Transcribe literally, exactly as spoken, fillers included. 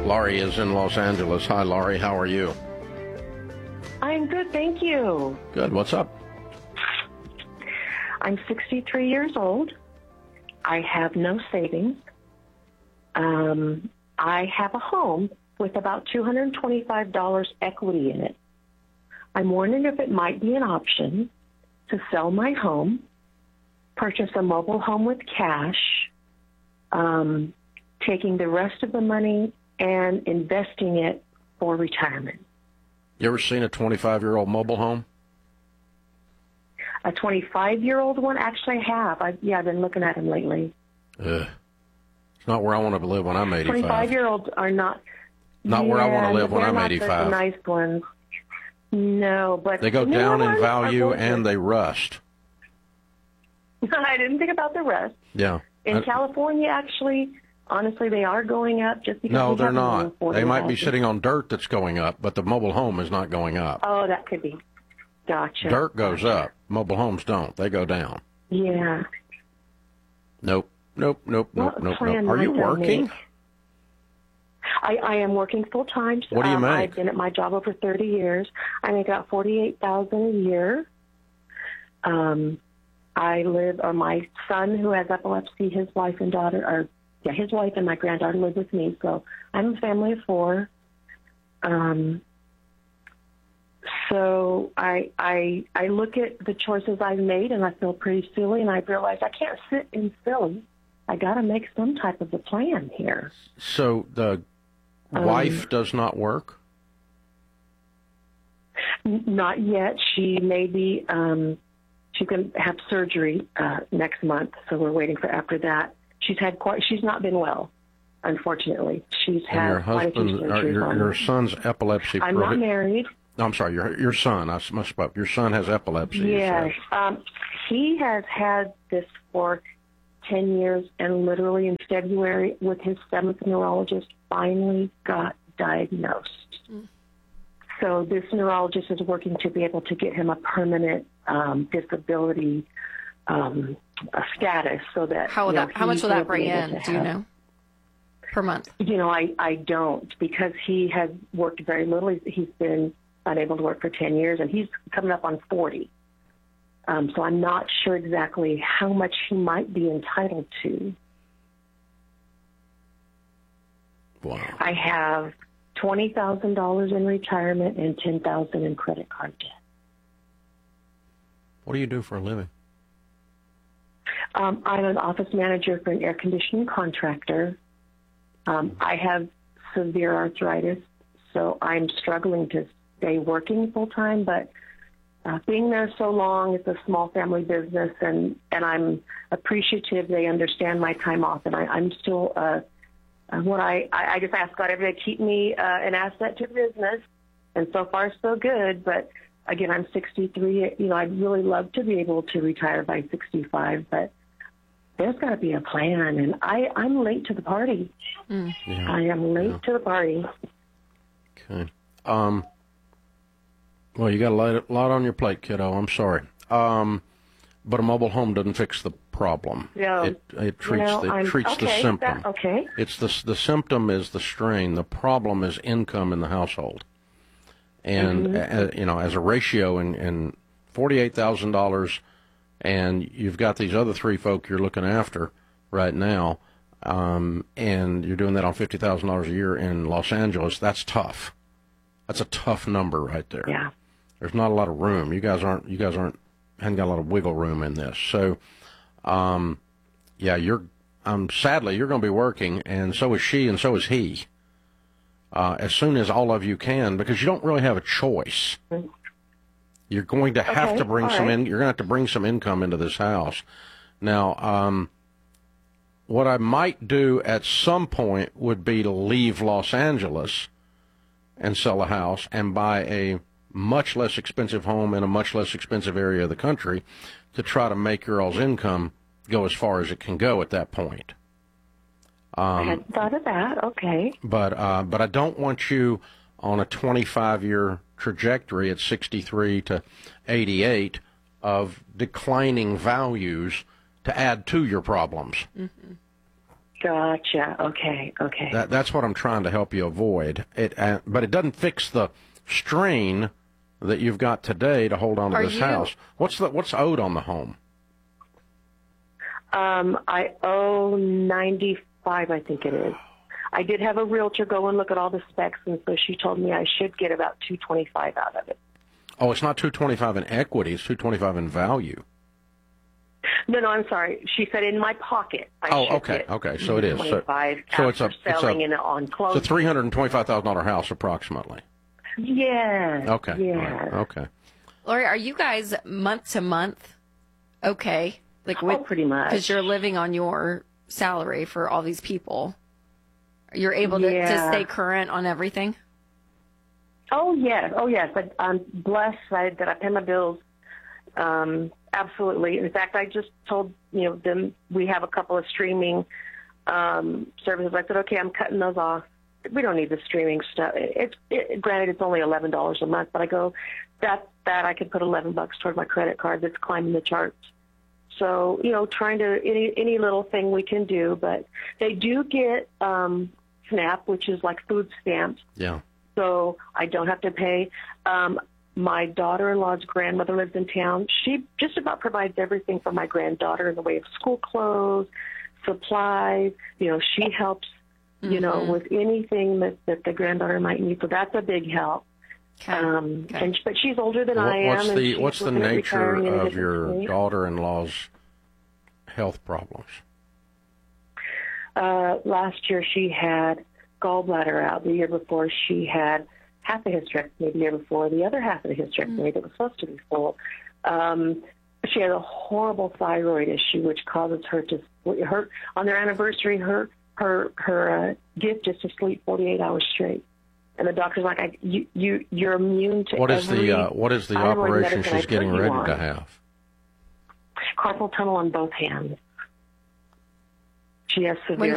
Laurie is in Los Angeles. Hi, Laurie. How are you? I'm good, thank you. Good. What's up? I'm sixty-three years old. I have no savings. Um, I have a home with about two hundred twenty-five dollars equity in it. I'm wondering if it might be an option to sell my home, purchase a mobile home with cash, um, taking the rest of the money and investing it for retirement. You ever seen a twenty-five-year-old mobile home? A twenty-five-year-old one? Actually, I have. I, yeah, I've been looking at them lately. Ugh. It's not where I want to live when I'm eighty-five. twenty-five-year-olds are not... Not yeah, where I want to live when I'm eighty-five. They're not the nice ones. No, but... They go the down in ones value and they rust. I didn't think about the rest. Yeah. In I, California, actually, honestly, they are going up just because... No, we they're have not. them They might be houses. sitting on dirt that's going up, but the mobile home is not going up. Oh, that could be. Gotcha. Dirt goes up. Mobile homes don't. They go down. Yeah. Nope. Nope, nope, nope, What nope, plan nope. Are you might I working? make? I, I am working full time. What do you um, make? I've been at my job over thirty years. I make about forty-eight thousand dollars a year. Um, I live, or my son who has epilepsy, his wife and daughter, or yeah, his wife and my granddaughter live with me. So I'm a family of four. Um, so I I I look at the choices I've made and I feel pretty silly, and I realize I can't sit in silly. I got to make some type of a plan here. So the Um, wife does not work? N- Not yet. She may be, um, she's going to have surgery uh, next month, so we're waiting for after that. She's had quite, she's not been well, unfortunately. She's And had your quite a few husband, or surgeries your, on your her. son's epilepsy. I'm prohi- not married. No, I'm sorry, your your son. I must spoke. Your son has epilepsy. you Yes. said. Um, he has had this for ten years, and literally in February, with his seventh neurologist, finally got diagnosed. Mm. So this neurologist is working to be able to get him a permanent um, disability um, a status, so that how will you know, that? How much he will will that bring be able in? to Do you have- know? Per month? You know, I, I don't, because he has worked very little. He's, he's been unable to work for ten years, and he's coming up on forty. Um, so I'm not sure exactly how much he might be entitled to. Wow. I have twenty thousand dollars in retirement and ten thousand dollars in credit card debt. What do you do for a living? Um, I'm an office manager for an air conditioning contractor. Um, I have severe arthritis, so I'm struggling to stay working full time, but uh, being there so long, it's a small family business, and, and I'm appreciative they understand my time off, and I, I'm still, uh, uh, what I, I, I just ask God every day to keep me uh, an asset to the business, and so far so good, but again, I'm sixty-three, you know, I'd really love to be able to retire by sixty-five, but there's got to be a plan, and I, I'm late to the party. Mm. Yeah. I am late Yeah. to the party. Okay. Um. Well, you got a lot, lot on your plate, kiddo. I'm sorry. Um, but a mobile home doesn't fix the problem. No. It it treats No, the it I'm- treats the okay, symptom. that- okay. It's the the symptom is the strain. The problem is income in the household. And Mm-hmm. uh, you know, as a ratio, in in forty-eight thousand dollars, and you've got these other three folk you're looking after right now, um, and you're doing that on fifty thousand dollars a year in Los Angeles. That's tough. That's a tough number right there. Yeah. There's not a lot of room. You guys aren't. You guys aren't. Haven't got a lot of wiggle room in this. So, um, yeah, you're. Um, sadly, you're going to be working, and so is she, and so is he. Uh, as soon as all of you can, because you don't really have a choice. You're going to have Okay, to bring all some right. in. You're going to have to bring some income into this house. Now, um, what I might do at some point would be to leave Los Angeles and sell a house and buy a much less expensive home in a much less expensive area of the country to try to make your all's income go as far as it can go at that point. I Um, hadn't thought of that. Okay. but uh, but I don't want you on a twenty-five year trajectory at sixty-three to eighty-eight of declining values to add to your problems. Mm-hmm. Gotcha. Okay. Okay. That, that's what I'm trying to help you avoid. It, uh, but it doesn't fix the strain that you've got today to hold on to Are this you- house. What's the what's owed on the home? Um, I owe ninety-five, I think it is. I did have a realtor go and look at all the specs, and so she told me I should get about two twenty-five out of it. Oh, it's not two twenty-five in equity; it's two twenty-five in value. No, no, I'm sorry. She said in my pocket. I Oh, should okay, get okay. So it is. So, twenty-five so after it's a it's selling a, and on it's closing. a three hundred and twenty-five thousand dollar house, approximately. Yes. Okay. Yes. All right. Okay. Lori, are you guys month to month okay? Like with, Oh, pretty much. Because you're living on your salary for all these people. You're able to, to Yeah. stay current on everything? Oh yes, oh yes. I, I'm blessed that, that I pay my bills. Um, absolutely. In fact, I just told you know them we have a couple of streaming um, services. I said, okay, I'm cutting those off. We don't need the streaming stuff. It's it, granted it's only eleven dollars a month, but I go that that I could put eleven bucks toward my credit card that's climbing the charts. So you know, trying to any any little thing we can do, but they do get um, SNAP, which is like food stamps. Yeah. So I don't have to pay. Um, my daughter-in-law's grandmother lives in town. She just about provides everything for my granddaughter in the way of school clothes, supplies. You know, she helps, you know, Mm-hmm. with anything that, that the granddaughter might need. So that's a big help. Okay. Um, Okay. and, but she's older than What- I am. what's and the she's what's the looking at nature retiring in a of different your state. daughter-in-law's health problems? Uh, last year she had gallbladder out. The year before she had half a hysterectomy. The year before the other half of the hysterectomy Mm. that was supposed to be full. Um, she had a horrible thyroid issue, which causes her to her on their anniversary. Her her her uh, gift is to sleep forty-eight hours straight. And the doctor's like, I, you you you're immune to What is every the uh, what is the thyroid operation medicine I she's getting put you ready on. to have? Carpal tunnel on both hands. She has severe. When